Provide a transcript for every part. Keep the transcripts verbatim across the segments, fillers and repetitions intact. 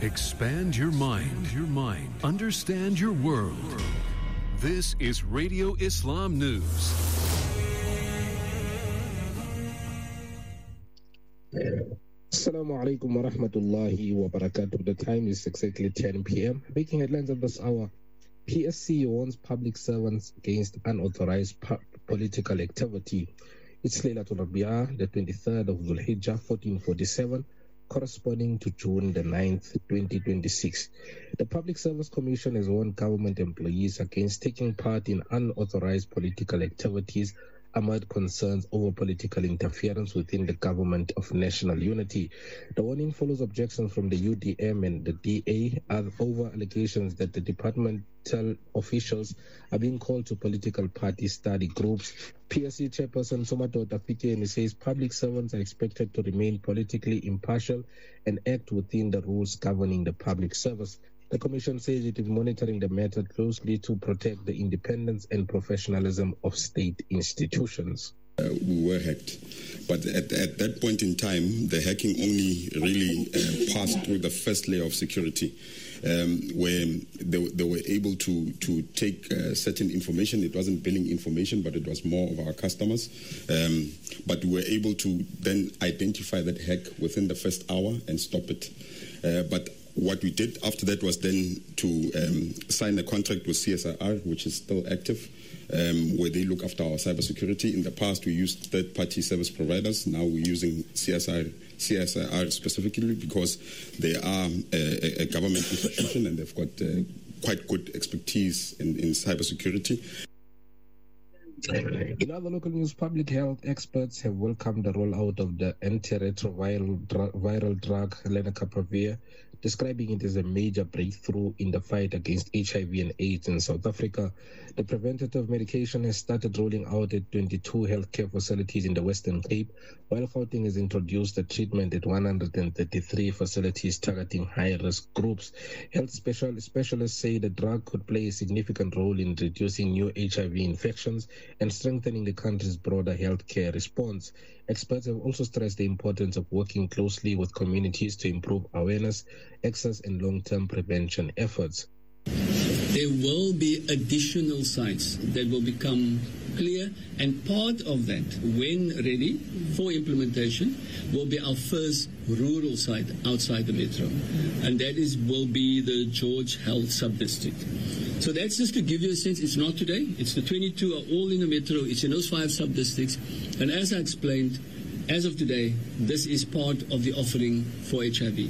Expand your mind. Your mind. Understand your world. This is Radio Islam News. Assalamu alaikum wa rahmatullahi wa barakatuh. The time is exactly ten p.m. Making headlines of this hour. P S C warns public servants against unauthorized pu- political activity. It's Laylatul Rabi'ah, the twenty-third of Dhul Hijjah, fourteen forty-seven, corresponding to June the ninth, twenty twenty-six. The Public Service Commission has warned government employees against taking part in unauthorized political activities amid concerns over political interference within the government of national unity. The warning follows objections from the U D M and the D A over allegations that the departmental officials are being called to political party study groups. P S C Chairperson Somadoda Fikeni says public servants are expected to remain politically impartial and act within the rules governing the public service. The Commission says it is monitoring the matter closely to protect the independence and professionalism of state institutions. Uh, we were hacked, but at, at that point in time, the hacking only really uh, passed through the first layer of security, um, where they, they were able to, to take uh, certain information. It wasn't billing information, but it was more of our customers. Um, but we were able to then identify that hack within the first hour and stop it. Uh, but what we did after that was then to um, sign a contract with C S I R, which is still active, um, where they look after our cybersecurity. In the past, we used third-party service providers. Now we're using C S I R, C S I R specifically because they are a, a government institution and they've got uh, quite good expertise in, in cybersecurity. In other local news, public health experts have welcomed the rollout of the antiretroviral dr- viral drug lenacapavir, describing it as a major breakthrough in the fight against H I V and AIDS in South Africa. The preventative medication has started rolling out at twenty-two healthcare facilities in the Western Cape, while Gauteng has introduced the treatment at one hundred thirty-three facilities targeting high-risk groups. Health special, specialists say the drug could play a significant role in reducing new H I V infections and strengthening the country's broader healthcare response. Experts have also stressed the importance of working closely with communities to improve awareness, access, and long-term prevention efforts. There will be additional sites that will become clear, and part of that, when ready for implementation, will be our first rural site outside the metro, and that is will be the George Health Sub-District. So that's just to give you a sense. It's not today. It's the twenty-two are all in the metro. It's in those five sub-districts, and as I explained, as of today, this is part of the offering for H I V.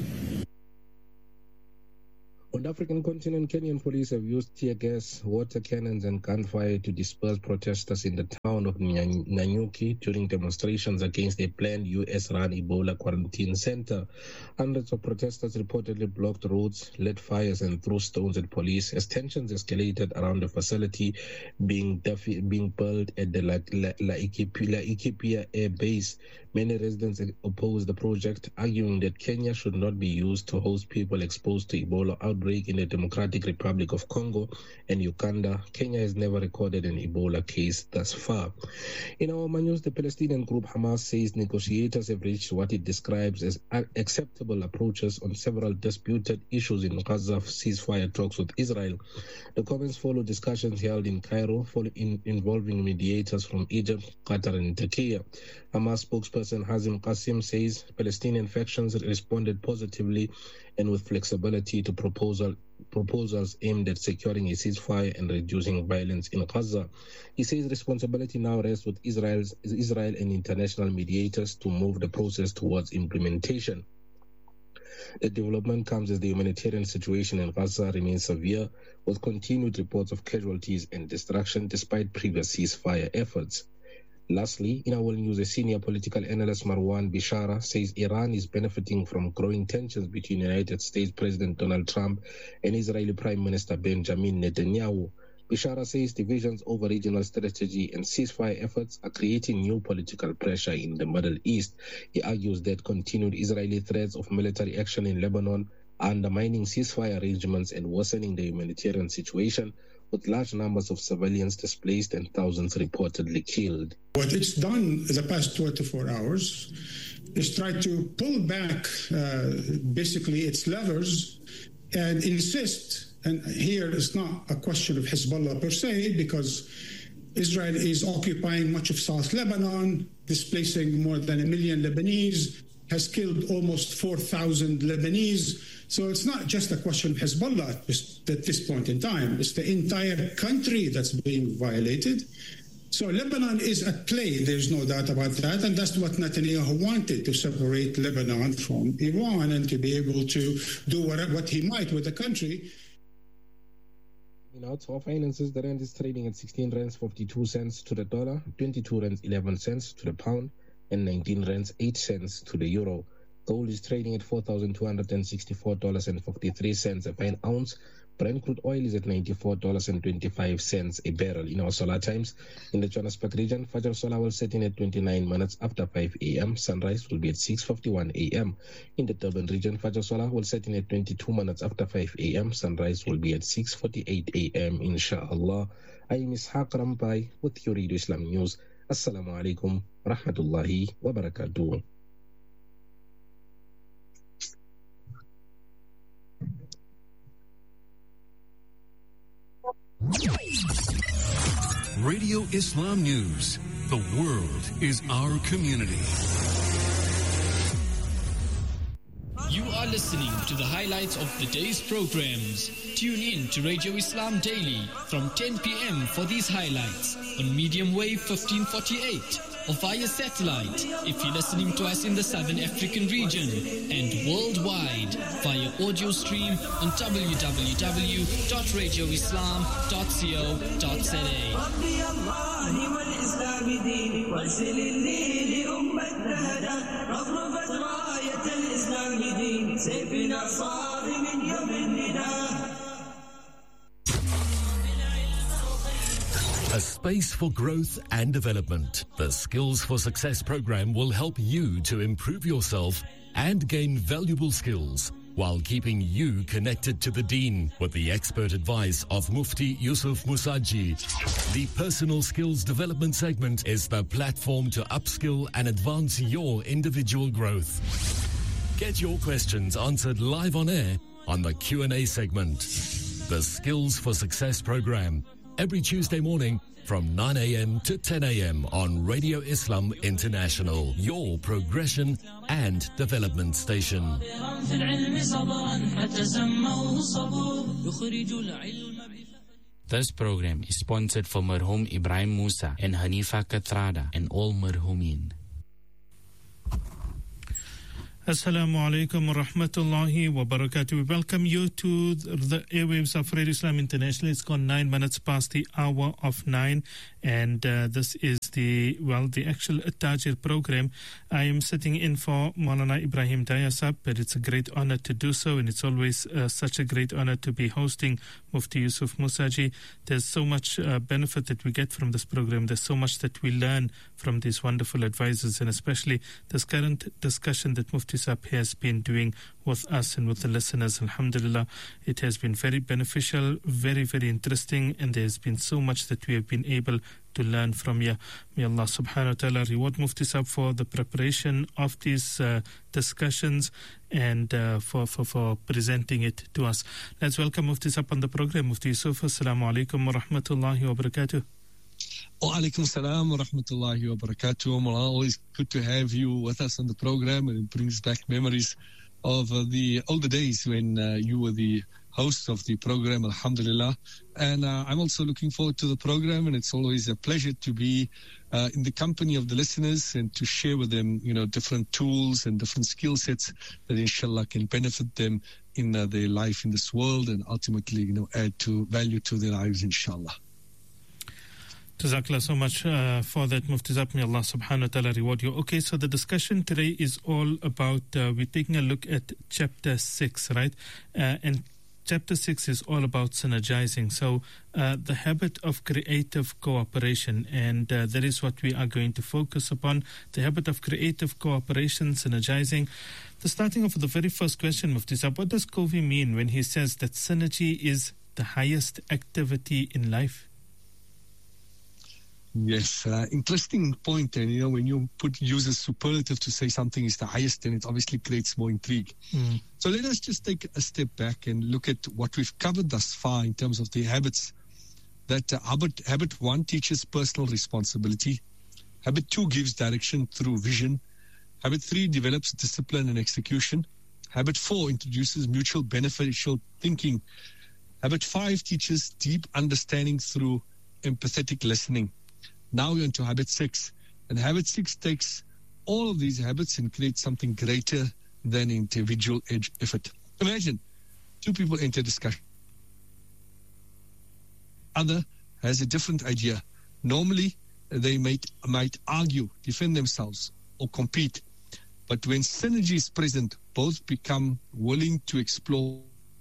On the African continent, Kenyan police have used tear gas, water cannons, and gunfire to disperse protesters in the town of Nanyuki during demonstrations against a planned U S-run Ebola quarantine center. Hundreds of protesters reportedly blocked roads, lit fires, and threw stones at police as tensions escalated around the facility being defi- being built at the La, La, La, Ikipia, La Ikipia Air Base. Many residents opposed the project, arguing that Kenya should not be used to host people exposed to Ebola outbreak in the Democratic Republic of Congo and Uganda. Kenya has never recorded an Ebola case thus far. In our news, the Palestinian group Hamas says negotiators have reached what it describes as acceptable approaches on several disputed issues in Gaza ceasefire talks with Israel. The comments follow discussions held in Cairo in, involving mediators from Egypt, Qatar, and Turkey. Hamas spokesperson Hazim Qasim says Palestinian factions responded positively and with flexibility to proposal, proposals aimed at securing a ceasefire and reducing violence in Gaza. He says responsibility now rests with Israel's, Israel and international mediators to move the process towards implementation. The development comes as the humanitarian situation in Gaza remains severe, with continued reports of casualties and destruction despite previous ceasefire efforts. Lastly, in our news, a senior political analyst Marwan Bishara says Iran is benefiting from growing tensions between United States President Donald Trump and Israeli Prime Minister Benjamin Netanyahu. Bishara says divisions over regional strategy and ceasefire efforts are creating new political pressure in the Middle East. He argues that continued Israeli threats of military action in Lebanon are undermining ceasefire arrangements and worsening the humanitarian situation, with large numbers of civilians displaced and thousands reportedly killed. What it's done in the past twenty-four hours is try to pull back uh, basically its levers and insist, and here it's not a question of Hezbollah per se, because Israel is occupying much of South Lebanon, displacing more than a million Lebanese, has killed almost four thousand Lebanese. So it's not just a question of Hezbollah at this point in time. It's the entire country that's being violated. So Lebanon is at play, there's no doubt about that, and that's what Netanyahu wanted, to separate Lebanon from Iran and to be able to do what, what he might with the country. In our finances, the rand is trading at sixteen rands fifty-two cents to the dollar, twenty-two rands eleven cents to the pound, and nineteen rands eight cents to the euro. Gold is trading at four thousand two hundred sixty-four dollars and fifty-three cents a fine ounce. Brent crude oil is at ninety-four dollars and twenty-five cents a barrel. In our solar times, in the Johannesburg region, Fajr Solar will set in at twenty-nine minutes after five a.m. Sunrise will be at six fifty-one a.m. In the Durban region, Fajr Solar will set in at twenty-two minutes after five a.m. Sunrise will be at six forty-eight a.m. Inshallah. I am Ishaq Rampai with your Radio Islam News. Assalamu alaikum wa rahmatullahi wa barakatuh. Radio Islam News. The world is our community. You are listening to the highlights of the day's programs. Tune in to Radio Islam Daily from ten p.m. for these highlights on medium wave fifteen forty-eight or via satellite if you're listening to us in the Southern African region, and worldwide via audio stream on w w w dot radio islam dot co dot z a. A space for growth and development. The Skills for Success program will help you to improve yourself and gain valuable skills while keeping you connected to the Deen with the expert advice of Mufti Yusuf Musaji. The Personal Skills Development segment is the platform to upskill and advance your individual growth. Get your questions answered live on air on the Q and A segment. The Skills for Success program, every Tuesday morning from nine a.m. to ten a.m. on Radio Islam International, your progression and development station. This program is sponsored for Marhum Ibrahim Musa and Hanifa Katrada and all Marhumin. Assalamu alaikum wa rahmatullahi wa barakatuh. We welcome you to the airwaves of Radio Islam International. It's gone nine minutes past the hour of nine, and uh, this is the, well, the actual Tajir program. I am sitting in for Maulana Ibrahim Dayasab, but it's a great honor to do so, and it's always uh, such a great honor to be hosting Mufti Yusuf Musaji. There's so much uh, benefit that we get from this program. There's so much that we learn from these wonderful advisors, and especially this current discussion that Mufti Sahib has been doing with us and with the listeners. Alhamdulillah, it has been very beneficial, very, very interesting, and there's been so much that we have been able to learn from you. May Allah subhanahu wa ta'ala reward Mufti Sahib for the preparation of these uh, discussions and uh, for, for, for presenting it to us. Let's welcome Mufti Sahib on the program. Mufti Yusuf, assalamu alaikum wa rahmatullahi wa barakatuh. Wa alaikum salam wa rahmatullahi wa barakatuh. Mullah, always good to have you with us on the program, and it brings back memories of uh, the older days when uh, you were the host of the program, alhamdulillah. And uh, I'm also looking forward to the program, and it's always a pleasure to be uh, in the company of the listeners and to share with them, you know, different tools and different skill sets that inshallah can benefit them in uh, their life in this world, and ultimately, you know, add to value to their lives, inshallah. Jazakallah so much uh, for that, Mufti Sahib. May Allah subhanahu wa ta'ala reward you. Okay, so the discussion today is all about, uh, we're taking a look at chapter six, right? Uh, and chapter six is all about synergizing. So uh, the habit of creative cooperation, and uh, that is what we are going to focus upon. The habit of creative cooperation, synergizing. The starting off with the very first question, Mufti Sahib, what does Covey mean when he says that synergy is the highest activity in life? Yes, uh, interesting point. And, you know, when you put use a superlative to say something is the highest, then it obviously creates more intrigue. Mm. So let us just take a step back and look at what we've covered thus far in terms of the habits. That uh, habit, habit one teaches personal responsibility. Habit two gives direction through vision. Habit three develops discipline and execution. Habit four introduces mutual beneficial thinking. Habit five teaches deep understanding through empathetic listening. Now we're into habit six. And habit six takes all of these habits and creates something greater than individual edge effort. Imagine two people enter discussion. Other has a different idea. Normally, they might, might argue, defend themselves, or compete. But when synergy is present, both become willing to explore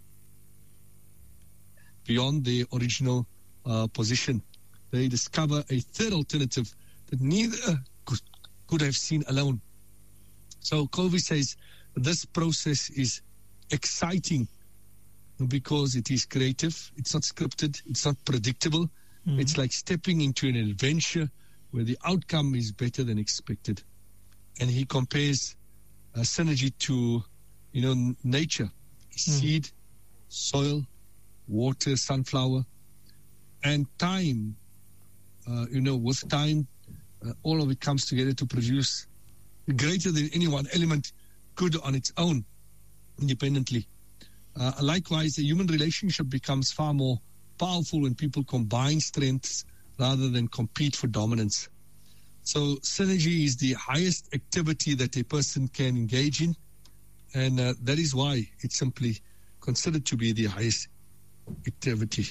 beyond their original uh, position. They discover a third alternative that neither could, could have seen alone. So Covey says this process is exciting because it is creative, it's not scripted, it's not predictable. Mm-hmm. It's like stepping into an adventure where the outcome is better than expected. And he compares uh, synergy to, you know, n- nature, mm. seed, soil, water, sunflower, and time. Uh, you know, with time, uh, all of it comes together to produce greater than any one element could on its own, independently. Uh, likewise, the human relationship becomes far more powerful when people combine strengths rather than compete for dominance. So synergy is the highest activity that a person can engage in, and uh, that is why it's simply considered to be the highest activity.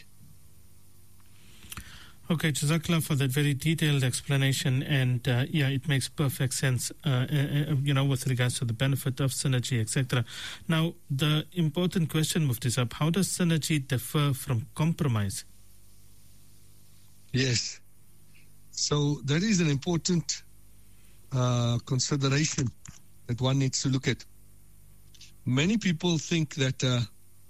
Okay, Jazakallah for that very detailed explanation, and uh, yeah, it makes perfect sense, uh, uh, you know, with regards to the benefit of synergy, et cetera. Now, the important question, Mufti Saab, how does synergy differ from compromise? Yes. So that is an important uh, consideration that one needs to look at. Many people think that uh,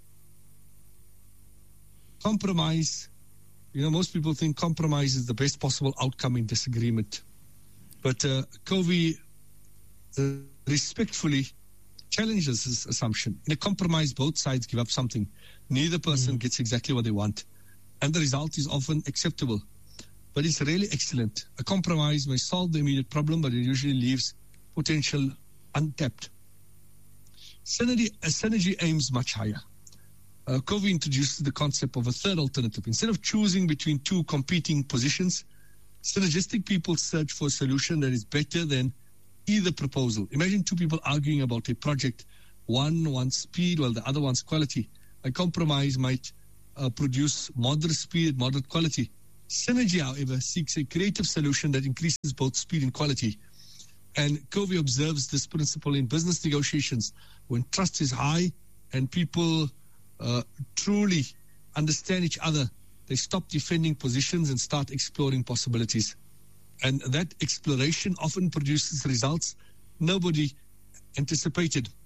compromise, you know, most people think compromise is the best possible outcome in disagreement. But uh, Covey uh, respectfully challenges this assumption. In a compromise, both sides give up something. Neither person mm. gets exactly what they want. And the result is often acceptable. But it's really excellent. A compromise may solve the immediate problem, but it usually leaves potential untapped. Synergy, uh, synergy aims much higher. Uh, Covey introduces the concept of a third alternative. Instead of choosing between two competing positions, synergistic people search for a solution that is better than either proposal. Imagine two people arguing about a project. One wants speed while the other wants quality. A compromise might uh, produce moderate speed, moderate quality. Synergy, however, seeks a creative solution that increases both speed and quality. And Covey observes this principle in business negotiations. When trust is high and people uh, truly understand each other, they stop defending positions and start exploring possibilities. And that exploration often produces results nobody anticipated.